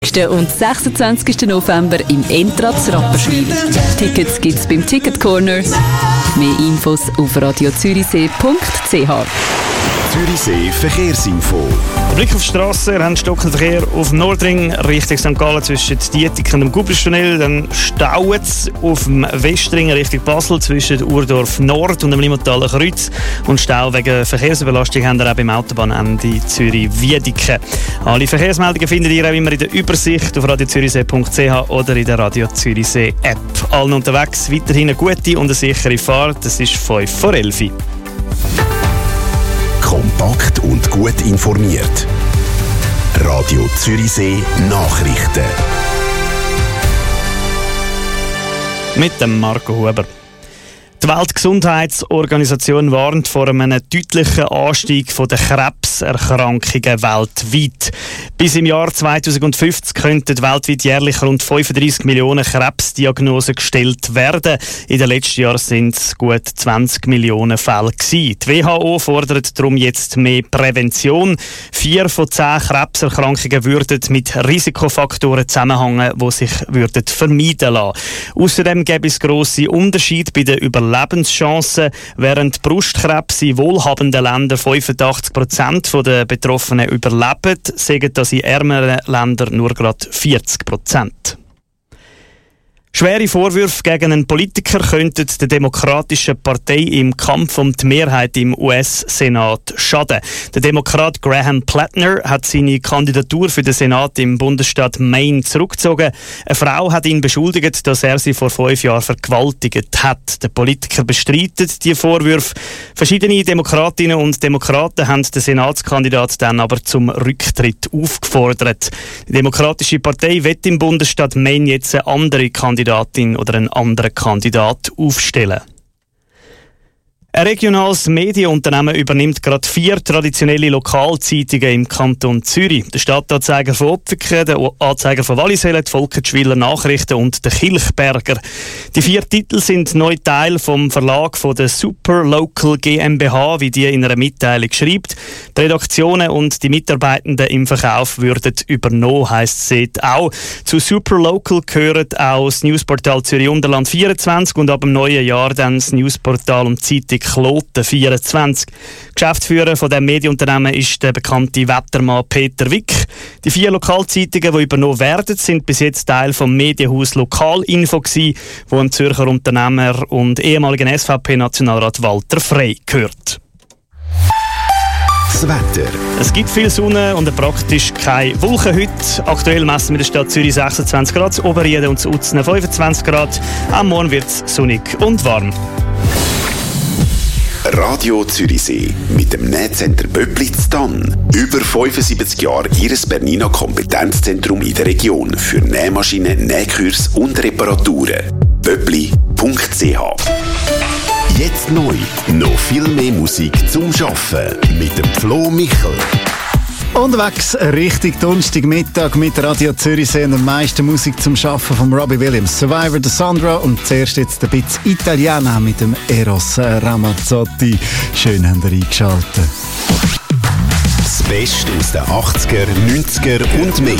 Und 26. November im Entratz Rapperswil. Tickets gibt's beim Ticket Corner. Mehr Infos auf radiozürichsee.ch. Zürichsee Verkehrsinfo. Der Blick auf die Strasse, wir haben stockenden Verkehr auf dem Nordring Richtung St. Gallen zwischen Dietike und dem Gubristunnel. Dann staut es auf dem Westring Richtung Basel zwischen Urdorf Nord und dem Limmathaler Kreuz. Und Stau wegen Verkehrsüberlastung haben wir auch beim Autobahnende Zürich-Wiedeke. Alle Verkehrsmeldungen findet ihr auch immer in der Übersicht auf radiozürichsee.ch oder in der Radio Zürichsee App. Allen unterwegs weiterhin eine gute und eine sichere Fahrt. Das ist 5 vor 11. Kompakt und gut informiert. Radio Zürichsee Nachrichten. Mit dem Marco Huber. Die Weltgesundheitsorganisation warnt vor einem deutlichen Anstieg der Krebserkrankungen weltweit. Bis im Jahr 2050 könnten weltweit jährlich rund 35 Millionen Krebsdiagnosen gestellt werden. In den letzten Jahren sind es gut 20 Millionen Fälle gewesen. Die WHO fordert darum jetzt mehr Prävention. 4 von 10 Krebserkrankungen würden mit Risikofaktoren zusammenhängen, die sich vermeiden lassen. Außerdem gäbe es grosse Unterschiede bei den Lebenschancen. Während Brustkrebs in wohlhabenden Ländern 85% der Betroffenen überleben, sagen das in ärmeren Ländern nur gerade 40%. Schwere Vorwürfe gegen einen Politiker könnten der Demokratischen Partei im Kampf um die Mehrheit im US-Senat schaden. Der Demokrat Graham Plattner hat seine Kandidatur für den Senat im Bundesstaat Maine zurückgezogen. Eine Frau hat ihn beschuldigt, dass er sie vor 5 Jahren vergewaltigt hat. Der Politiker bestreitet die Vorwürfe. Verschiedene Demokratinnen und Demokraten haben den Senatskandidat dann aber zum Rücktritt aufgefordert. Die Demokratische Partei will im Bundesstaat Maine jetzt eine andere Kandidatin oder einen anderen Kandidat aufstellen. Ein regionales Medienunternehmen übernimmt gerade 4 traditionelle Lokalzeitungen im Kanton Zürich. Der Stadtanzeiger von Opfiken, der Anzeiger von Wallisellen, die Volkenschwiller Nachrichten und der Kilchberger. Die 4 Titel sind neu Teil vom Verlag von der Super Local GmbH, wie die in einer Mitteilung schreibt. Die Redaktionen und die Mitarbeitenden im Verkauf würden übernommen, heisst es auch. Zu Super Local gehören auch das Newsportal Zürich Unterland 24 und ab dem neuen Jahr dann das Newsportal und Zeitung Kloten 24. Geschäftsführer von diesem Medienunternehmen ist der bekannte Wettermann Peter Wick. Die 4 Lokalzeitungen, die übernommen werden, sind bis jetzt Teil vom Medienhaus Lokalinfo gewesen, wo dem Zürcher Unternehmer und ehemaligen SVP-Nationalrat Walter Frey gehört. Das Wetter. Es gibt viel Sonne und praktisch keine Wolken heute. Aktuell messen wir in der Stadt Zürich 26 Grad, Oberrieden und Utznen 25 Grad. Am Morgen wird es sonnig und warm. Radio Zürichsee mit dem Nähcenter Böppli zu Tann. Über 75 Jahre Ihres Bernina Kompetenzzentrum in der Region für Nähmaschinen, Nähkurs und Reparaturen. Böppli.ch. Jetzt neu. Noch viel mehr Musik zum Schaffen mit dem Flo Michel. Unterwegs Richtung Donnerstagmittag mit Radio Zürichsee und der meisten Musik zum Schaffen von Robbie Williams. Survivor de Sandra und zuerst jetzt ein bisschen Italiener mit dem Eros Ramazzotti. Schön habt ihr eingeschaltet. Das Beste aus den 80er, 90er und mehr.